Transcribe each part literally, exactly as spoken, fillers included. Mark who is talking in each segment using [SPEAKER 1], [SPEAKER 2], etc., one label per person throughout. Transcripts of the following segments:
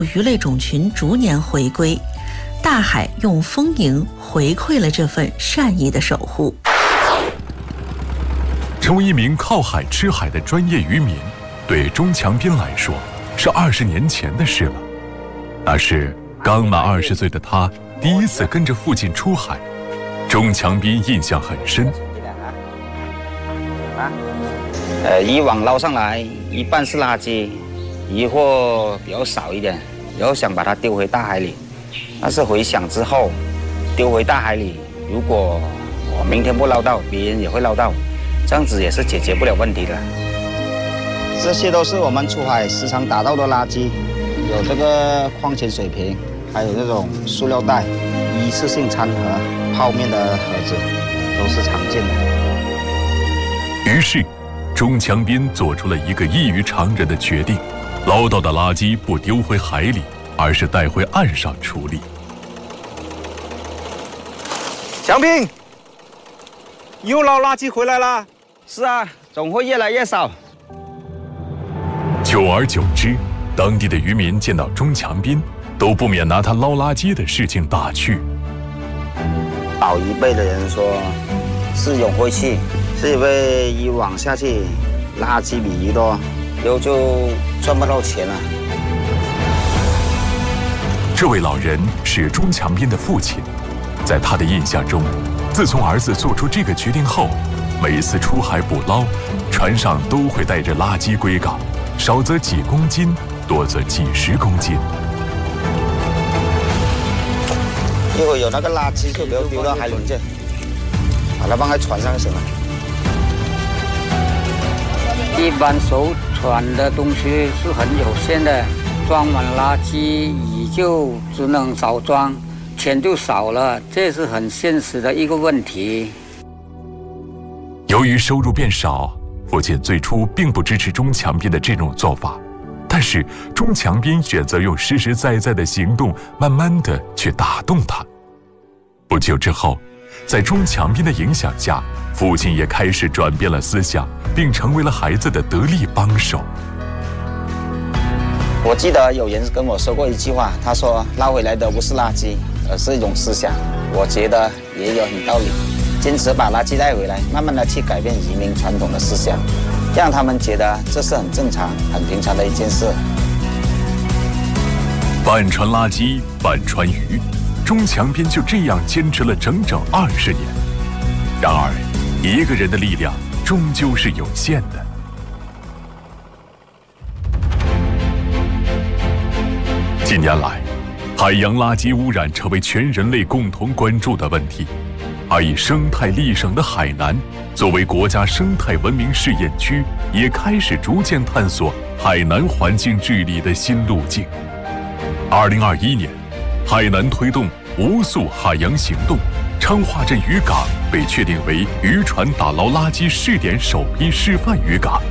[SPEAKER 1] 鱼类种群逐年回归，大海用丰盈回馈了这份善意的守护。
[SPEAKER 2] 成为一名靠海吃海的专业渔民，对钟强斌来说是二十年前的事了。那是刚满二十岁的他第一次跟着父亲出海，钟强斌印象很深。
[SPEAKER 3] 呃，渔网捞上来一半是垃圾，渔获比较少一点，然后想把它丢回大海里，但是回想之后，丢回大海里，如果我明天不捞到，别人也会捞到，这样子也是解决不了问题的。这些都是我们出海时常打到的垃圾，有这个矿泉水瓶，还有这种塑料袋、一次性餐盒、泡面的盒子，都是常见的。
[SPEAKER 2] 于是，钟强斌做出了一个异于常人的决定：捞到的垃圾不丢回海里，而是带回岸上处理。
[SPEAKER 4] 强斌，又捞垃圾回来了？
[SPEAKER 3] 是啊，总会越来越少。
[SPEAKER 2] 久而久之，当地的渔民见到钟强斌，都不免拿他捞垃圾的事情打趣。
[SPEAKER 3] 老一辈的人说，是永晦气，是因为渔网下去，垃圾比鱼多，然后就赚不到钱了。
[SPEAKER 2] 这位老人是钟强斌的父亲，在他的印象中，自从儿子做出这个决定后，每次出海捕捞，船上都会带着垃圾归港，少则几公斤，多则几十公斤。
[SPEAKER 3] 如果有那个垃圾，就不要丢到海里去，把它放在船上就行了。一般艘船的东西是很有限的，装满垃圾也就只能少装，钱就少了，这是很现实的一个问题。
[SPEAKER 2] 由于收入变少，父亲最初并不支持钟强斌的这种做法，但是钟强斌选择用实实在在的行动，慢慢的去打动他。不久之后，在钟强斌的影响下，父亲也开始转变了思想，并成为了孩子的得力帮手。我记得有人跟我说过一句话，他说捞回来的不是垃圾，而是一种思想。我觉得也有很道理，坚持把垃圾带回来，慢慢的去改变渔民传统的思想，让他们觉得这是很正常、很平常的一件事。 半船垃圾，半船鱼，钟强斌就这样坚持了整整二十年。然而，一个人的力量终究是有限的。近年来，海洋垃圾污染成为全人类共同关注的问题，而以生态立省的海南作为国家生态文明试验区，也开始逐渐探索海南环境治理的新路径。二零二一年，海南推动无塑海洋行动，昌化镇渔港被确定为渔船打捞垃圾试点首批示范渔港。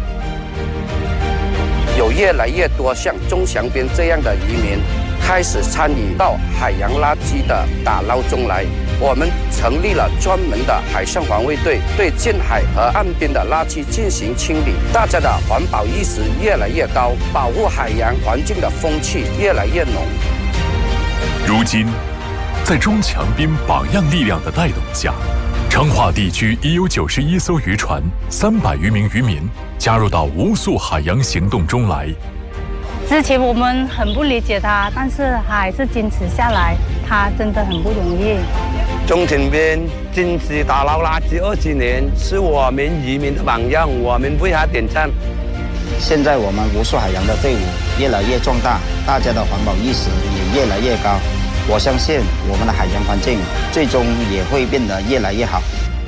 [SPEAKER 5] 有越来越多像钟强斌这样的渔民开始参与到海洋垃圾的打捞中来。我们成立了专门的海上环卫队，对近海和岸边的垃圾进行清理。大家的环保意识越来越高，保护海洋环境的风气越来越浓。
[SPEAKER 2] 如今，在钟强斌榜样力量的带动下，昌化地区已有九十一艘渔船、三百余名渔民加入到无塑海洋行动中来。
[SPEAKER 6] 之前我们很不理解他，但是还是坚持下来，他真的很不容易。
[SPEAKER 4] 钟强斌坚持打捞垃圾二十年，是我们渔民的榜样，我们为他点赞。
[SPEAKER 3] 现在我们无塑海洋的队伍越来越壮大，大家的环保意识也越来越高。我相信我们的海洋环境最终也会变得越来越好。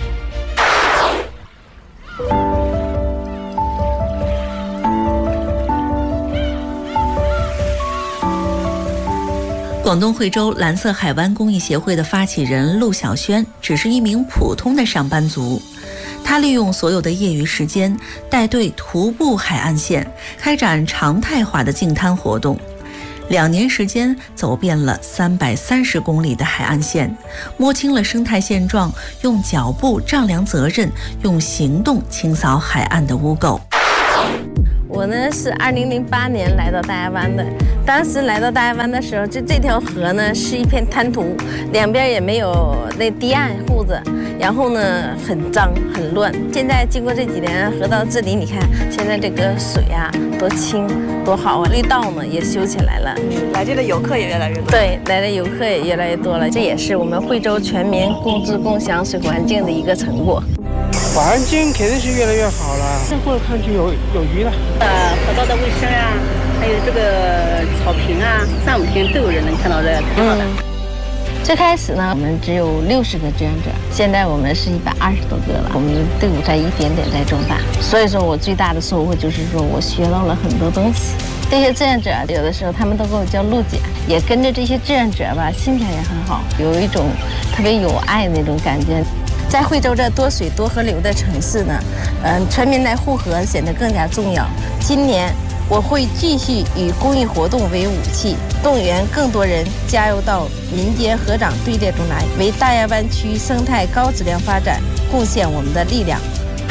[SPEAKER 1] 广东惠州蓝色海湾公益协会的发起人陆小轩只是一名普通的上班族，他利用所有的业余时间带队徒步海岸线，开展常态化的净滩活动。两年时间走遍了三百三十公里的海岸线，摸清了生态现状，用脚步丈量责任，用行动清扫海岸的污垢。
[SPEAKER 7] 我呢是二零零八年来到大亚湾的，当时来到大亚湾的时候，就这条河呢是一片滩涂，两边也没有那堤岸护着，然后呢很脏很乱。现在经过这几年河道治理，你看现在这个水啊多清多好啊，绿道呢也修起来了，
[SPEAKER 8] 来这的游客也越来越多。
[SPEAKER 7] 对，来的游客也越来越多了，这也是我们惠州全民共治共享水环境的一个成果。
[SPEAKER 9] 环境肯定是越来越好了，生活看去有有余了。
[SPEAKER 10] 呃，河道的卫生啊，还有这个草坪啊，三五天都有人能看到这挺好的。嗯，
[SPEAKER 7] 最开始呢，我们只有六十个志愿者，现在我们是一百二十多个了。我们的队伍在一点点在壮大，所以说我最大的收获就是说我学到了很多东西。这些志愿者有的时候他们都给我叫陆姐，也跟着这些志愿者吧，心情也很好，有一种特别有爱的那种感觉。在惠州这多水多河流的城市呢，嗯、呃，全民来护河显得更加重要。今年我会继续以公益活动为武器，动员更多人加入到民间河长队列中来，为大亚湾区生态高质量发展贡献我们的力量。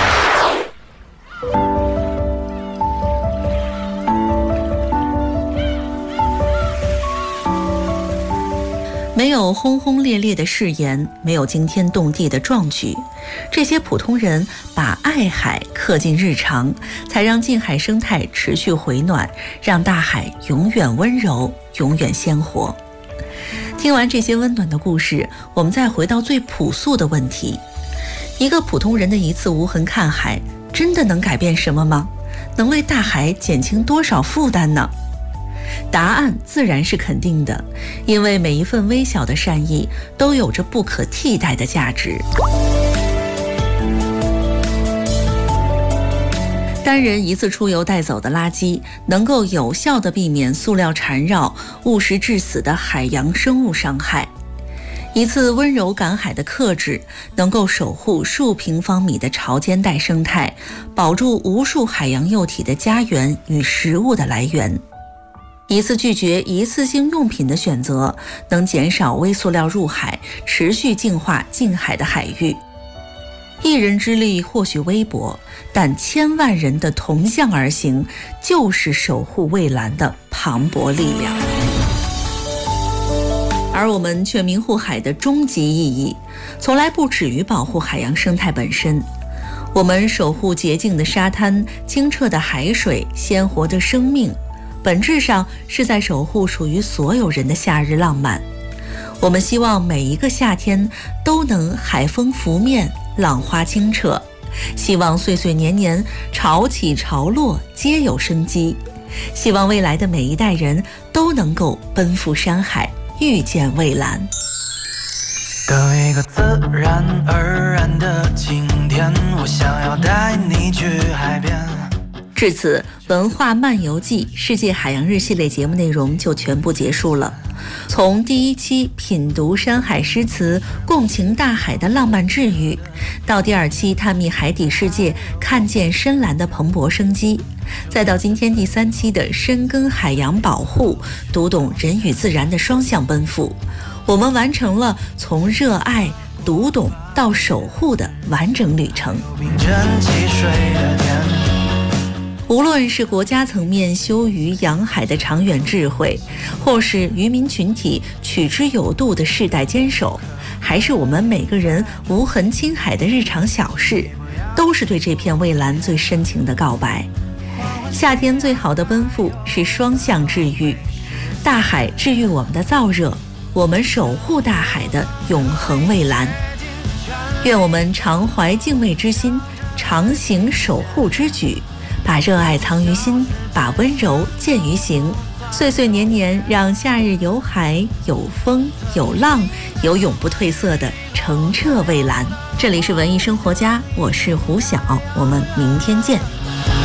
[SPEAKER 1] 没有轰轰烈烈的誓言，没有惊天动地的壮举，这些普通人把爱海刻进日常，才让近海生态持续回暖，让大海永远温柔，永远鲜活。听完这些温暖的故事，我们再回到最朴素的问题：一个普通人的一次无痕看海，真的能改变什么吗？能为大海减轻多少负担呢？答案自然是肯定的，因为每一份微小的善意都有着不可替代的价值。单人一次出游带走的垃圾，能够有效地避免塑料缠绕、误食致死的海洋生物伤害。一次温柔赶海的克制，能够守护数平方米的潮间带生态，保住无数海洋幼体的家园与食物的来源。一次拒绝一次性用品的选择，能减少微塑料入海，持续净化近海的海域。一人之力或许微薄，但千万人的同向而行，就是守护蔚蓝的磅礴力量。而我们全民护海的终极意义，从来不止于保护海洋生态本身。我们守护洁净的沙滩、清澈的海水、鲜活的生命，本质上是在守护属于所有人的夏日浪漫。我们希望每一个夏天都能海风拂面，浪花清澈，希望岁岁年年潮起潮落皆有生机，希望未来的每一代人都能够奔赴山海，遇见蔚蓝。
[SPEAKER 11] 有一个自然而然的晴天，我想要带你去海边。
[SPEAKER 1] 至此，文化漫游记世界海洋日系列节目内容就全部结束了。从第一期品读山海诗词，共情大海的浪漫治愈，到第二期探秘海底世界，看见深蓝的蓬勃生机，再到今天第三期的深耕海洋保护，读懂人与自然的双向奔赴，我们完成了从热爱、读懂到守护的完整旅程。无论是国家层面修渔养海的长远智慧，或是渔民群体取之有度的世代坚守，还是我们每个人无痕亲海的日常小事，都是对这片蔚蓝最深情的告白。夏天最好的奔赴是双向治愈，大海治愈我们的燥热，我们守护大海的永恒蔚蓝。愿我们常怀敬畏之心，常行守护之举，把热爱藏于心，把温柔见于行，岁岁年年让夏日有海有风有浪，有永不褪色的澄澈蔚蓝。这里是文艺生活家，我是胡晓，我们明天见。